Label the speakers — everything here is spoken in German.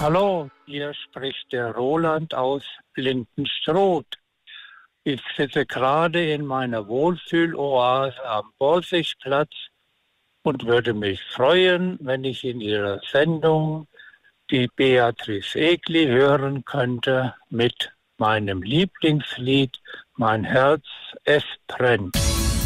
Speaker 1: Hallo, hier spricht der Roland aus Blindenstrot. Ich sitze gerade in meiner Wohlfühloase am Borsigplatz und würde mich freuen, wenn ich in Ihrer Sendung die Beatrice Egli hören könnte mit meinem Lieblingslied Mein Herz, es brennt.